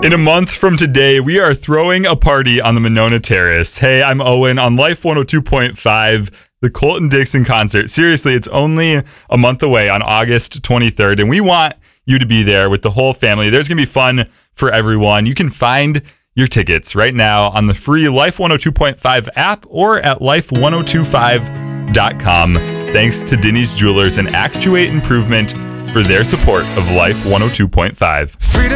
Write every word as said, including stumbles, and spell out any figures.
In a month from today, we are throwing a party on the Monona Terrace. Hey, I'm Owen on Life one oh two point five, the Colton Dixon concert. Seriously, it's only a month away on August twenty-third, and we want you to be there with the whole family. There's going to be fun for everyone. You can find your tickets right now on the free Life one oh two point five app or at life one oh two five dot com. Thanks to Denny's Jewelers and Actuate Improvement for their support of Life one oh two point five.